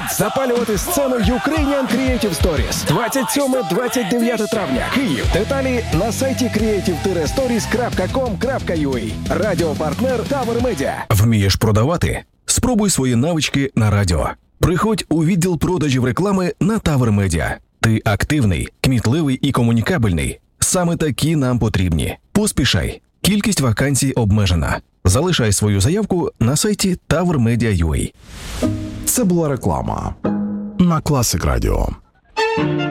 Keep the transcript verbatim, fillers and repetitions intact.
Приходь запалювати сцену Ukrainian Creative Stories. двадцять сьоме - двадцять дев'яте травня. Київ. Деталі на сайті creative stories крапка com крапка ua. Радіопартнер Tower Media. Вмієш продавати? Спробуй свої навички на радіо. Приходь у відділ продажів реклами на Tower Media. Ти активний, кмітливий і комунікабельний. Саме такі нам потрібні. Поспішай. Кількість вакансій обмежена. Залишай свою заявку на сайті Tower Media крапка ua. Це була реклама на Класик Радіо.